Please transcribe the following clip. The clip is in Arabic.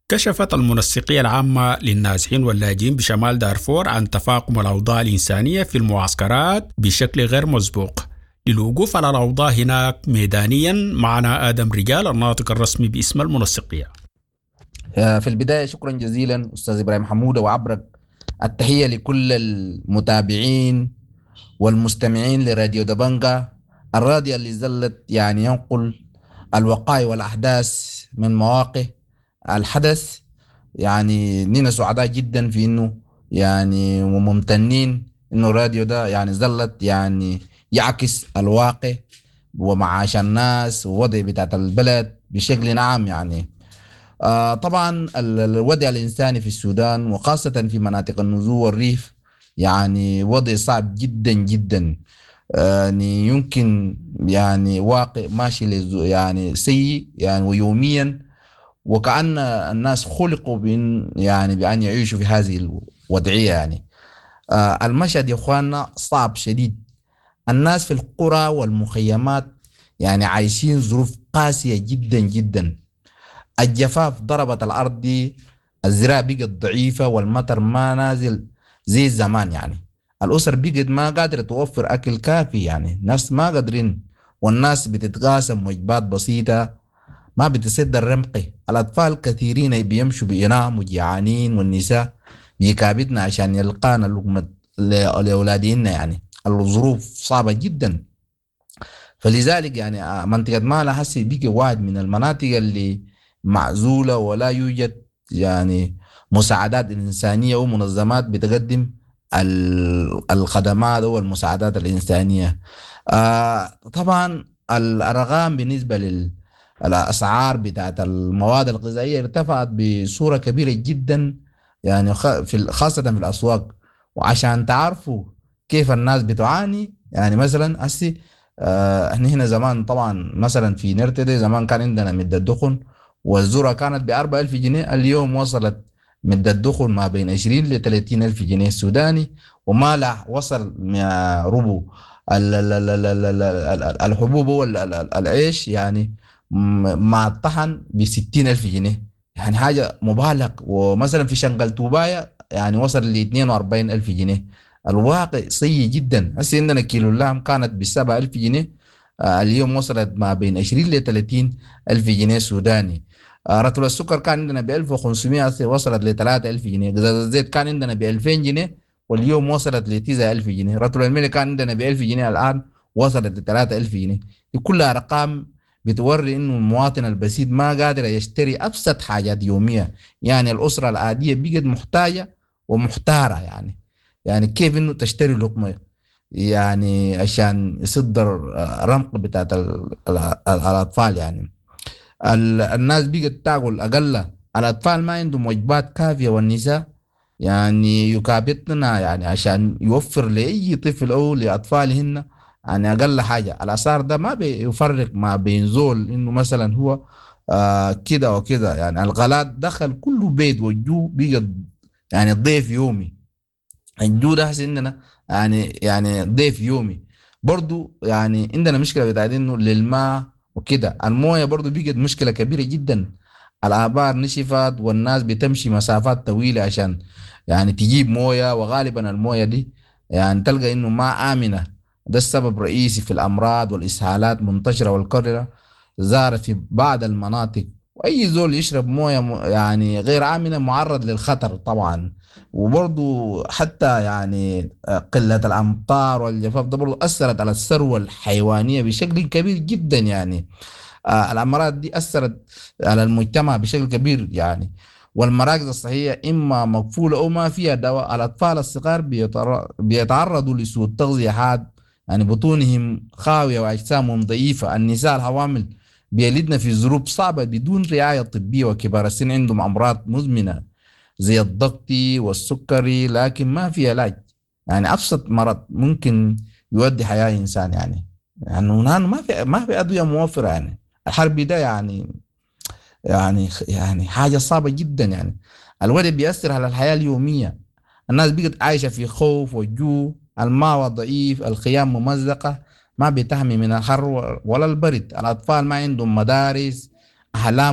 كشفت المنسقية العامة للنازحين واللاجئين بشمال دارفور عن تفاقم الأوضاع الإنسانية في المعسكرات بشكل غير مسبوق. للوقوف على الأوضاع هناك ميدانيا معنا آدم رجال الناطق الرسمي باسم المنسقية. في البداية شكرا جزيلا أستاذ إبراهيم حمودة، وعبرك التحية لكل المتابعين والمستمعين لراديو دبنجة الراديو اللي زلت ينقل الوقائع والأحداث من مواقع الحدث. نحن سعداء جدا في إنه وممتنين إنه الراديو ده زلت يعكس الواقع ومعاش الناس ووضع بتاعت البلد بشكل عام. طبعا الوضع الإنساني في السودان وخاصة في مناطق النزوع والريف وضع صعب جدا جدا. يمكن واقع ماشي سيء ويوميا، وكأن الناس خلقوا بأن يعيشوا في هذه الوضعية. المشهد يا اخواننا صعب شديد. الناس في القرى والمخيمات عايشين ظروف قاسية جدا جدا. الجفاف ضربت الأرض دي، الزراعة بقت ضعيفة والمطر ما نازل زي زمان. الأسر بقت ما قادرة توفر أكل كافي، الناس ما قادرين، والناس بتتقاسم وجبات بسيطة ما بتسد الرمق. الأطفال كثيرين بيمشوا بيناموا جيعانين، والنساء بيكابدنا عشان يلقانا لقمة لأولادنا. الظروف صعبة جدا. فلذلك منطقة مالا هسي بقى واحد من المناطق اللي معزولة ولا يوجد مساعدات إنسانية ومنظمات بتقدم الخدمات والمساعدات الإنسانية. طبعا الأرقام بالنسبة للأسعار بتاعت المواد الغذائية ارتفعت بصورة كبيرة جدا، خاصة في الأسواق. وعشان تعرفوا كيف الناس بتعاني، مثلا هسي احنا هنا زمان طبعا مثلا في نرتدي زمان كان عندنا مدة دخن والذرة كانت ب4000 جنيه، اليوم وصلت مدة دخن ما بين 20 ل 30,000 جنيه سوداني، ومالح وصل ربو الحبوب والعيش مع الطحن ب60,000 جنيه، حاجة مبالغ. ومثلا في شنقل توبايا وصل ل42,000 جنيه. الواقع سيء جدا. هسه عندنا كيلو اللحم كانت ب7,000 جنيه، اليوم وصلت ما بين 20 ل 30,000 جنيه سوداني. رطل السكر كان عندنا ب1500، وصلت ل3,000 جنيه. قزاز الزيت كان عندنا ب2000 جنيه واليوم وصلت ل9,000 جنيه. رطل الملح كان عندنا ب1000 جنيه الآن وصلت ل3,000 جنيه. دي كلها أرقام بتوري إنه المواطن البسيط ما قادر يشتري أبسط حاجات يومية. الأسرة العادية بقت محتاجة ومحتارة. كيف إنه تشتري لقمة عشان يصدر رمق بتاعت الأطفال. الناس بقت تاكل أقل، الأطفال ما عندهم وجبات كافية، والنساء يكابتنا عشان يوفر لأي طفل أو لأطفالهن أقل حاجة. الأسعار ده ما بيفرق ما بين زول إنه مثلا هو كده وكده. الغلاء دخل كله بيت والجو بقى ضيف يومي. الجو ده عندنا ضيف يومي برضو. عندنا مشكلة بتاعت إنه للماء وكده، الموية برضو بقت مشكلة كبيرة جدا. الآبار نشفت والناس بتمشي مسافات طويلة عشان تجيب موية، وغالبا الموية دي تلقى إنه ما آمنة. ده السبب الرئيسي في الأمراض والإسهالات منتشرة والكوليرا ظهرت في بعض المناطق. وأي زول يشرب موية غير آمنة معرض للخطر طبعا. وبرضو حتى قلة الأمطار والجفاف ده برضو أثرت على الثروة الحيوانية بشكل كبير جدا. الأمراض دي أثرت على المجتمع بشكل كبير. والمراكز الصحية إما مقفولة أو ما فيها دواء. الأطفال الصغار بيتعرضوا لسوء التغذية حاد، بطونهم خاوية وأجسامهم ضعيفة. النساء الحوامل بيلدن في ظروف صعبة بدون رعاية طبية، وكبار السن عندهم أمراض مزمنة زي الضغط والسكري لكن ما في علاج. أبسط مرض ممكن يودي حياة إنسان. ما في أدوية موفرة. الحرب ده حاجة صعبة جدا. الوضع بيأثر على الحياة اليومية. الناس بقت عايشة في خوف وجوع، الماء ضعيف، الخيام ممزقة ما بتحمي من الحر ولا البرد. الأطفال ما عندهم مدارس، أحلام